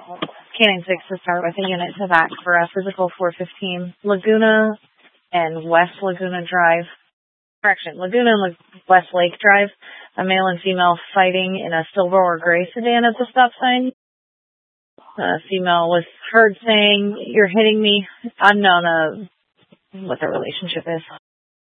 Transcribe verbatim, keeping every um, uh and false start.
Canine six to start with a unit to back for a physical four fifteen. Laguna and West Laguna Drive. Correction, Laguna and La- West Lake Drive. A male and female fighting in a silver or gray sedan at the stop sign. The female was heard saying, "You're hitting me." Unknown uh, what the relationship is.